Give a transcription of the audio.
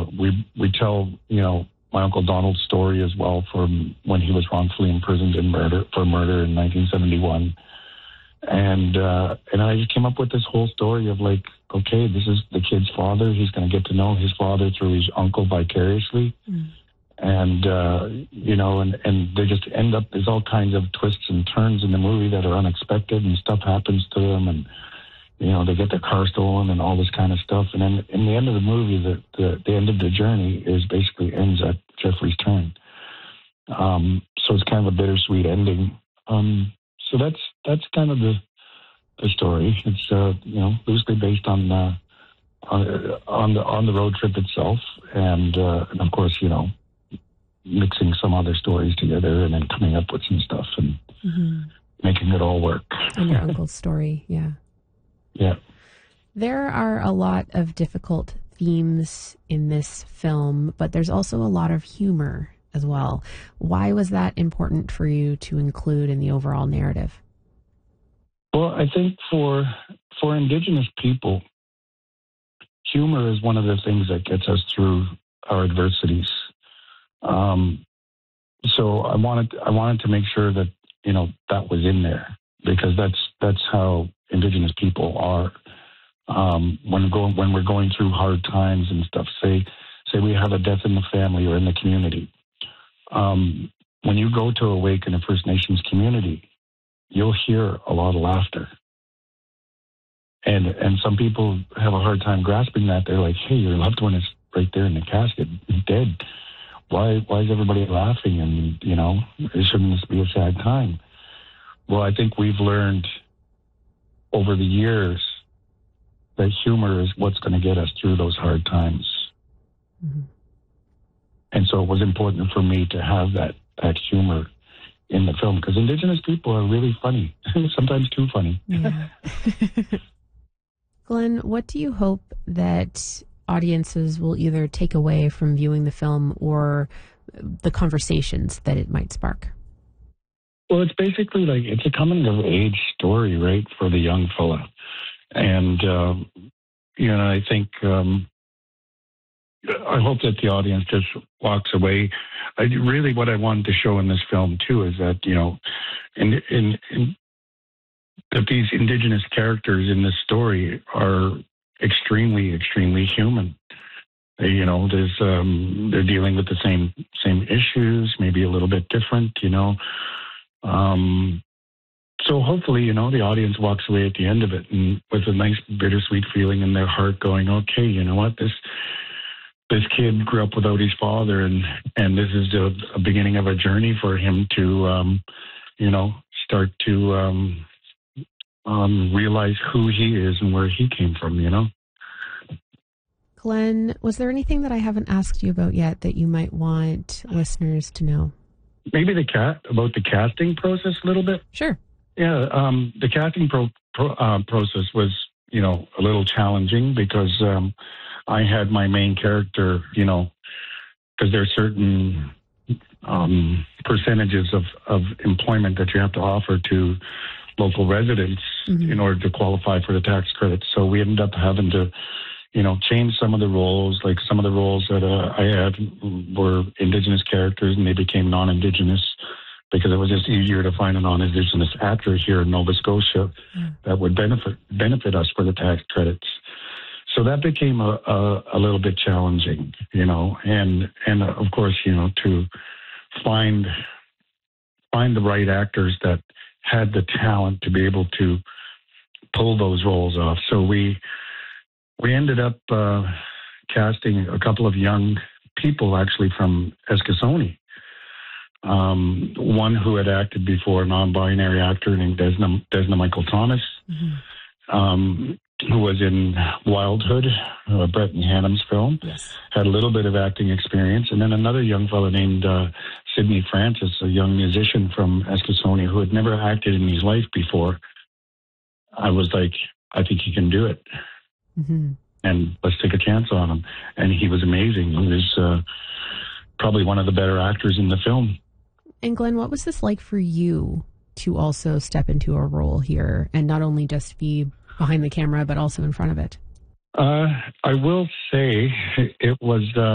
we tell, my Uncle Donald's story as well from when he was wrongfully imprisoned for murder in 1971. And I just came up with this whole story of like, okay, this is the kid's father. He's going to get to know his father through his uncle vicariously. Mm. And, and they just end up, there's all kinds of twists and turns in the movie that are unexpected, and stuff happens to them, and, they get their car stolen and all this kind of stuff. And then in the end of the movie, the end of the journey ends at Jeffrey's turn. So it's kind of a bittersweet ending. So that's kind of the story. It's, loosely based on the road trip itself. And of course, mixing some other stories together and then coming up with some stuff and making it all work. And your uncle's story, yeah. Yeah. There are a lot of difficult themes in this film, but there's also a lot of humor as well. Why was that important for you to include in the overall narrative? Well, I think for Indigenous people, humor is one of the things that gets us through our adversities. So I wanted to make sure that that was in there, because that's how Indigenous people are. When we're going through hard times and stuff, say we have a death in the family or in the community. When you go to a wake in a First Nations community, you'll hear a lot of laughter. And some people have a hard time grasping that. They're like, hey, your loved one is right there in the casket, he's dead. Why is everybody laughing? And, shouldn't this be a sad time? Well, I think we've learned over the years that humor is what's going to get us through those hard times. Mm-hmm. And so it was important for me to have that humor in the film, because Indigenous people are really funny, sometimes too funny. Yeah. Glenn, what do you hope that audiences will either take away from viewing the film or the conversations that it might spark? Well, it's basically like, it's a coming of age story, right, for the young fella. And, I think, I hope that the audience just walks away. Really what I wanted to show in this film too is that, that these Indigenous characters in this story are extremely, extremely human. They're dealing with the same issues, maybe a little bit different, So hopefully, the audience walks away at the end of it and with a nice bittersweet feeling in their heart going, okay, you know what, this kid grew up without his father, and this is a beginning of a journey for him to, start to realize who he is and where he came from, Glenn, was there anything that I haven't asked you about yet that you might want listeners to know? Maybe about the casting process a little bit. Sure. Yeah, the casting process was, a little challenging because I had my main character, because there are certain percentages of employment that you have to offer to local residents in order to qualify for the tax credits. So we ended up having to, change some of the roles. Like some of the roles that I had were Indigenous characters, and they became non-Indigenous because it was just easier to find a non-Indigenous actor here in Nova Scotia that would benefit us for the tax credits. So that became a little bit challenging, and of course, to find the right actors that had the talent to be able to pull those roles off. So we ended up casting a couple of young people actually from Eskasoni. One who had acted before, a non-binary actor named Desna Michael Thomas, who was in Wildhood, Brett and Hannum's film, had a little bit of acting experience. And then another young fellow named Sidney Francis, a young musician from Eskasoni who had never acted in his life before. I was like, I think he can do it. Mm-hmm. And let's take a chance on him. And he was amazing. He was probably one of the better actors in the film. And Glenn, what was this like for you to also step into a role here and not only just be behind the camera, but also in front of it? I will say it was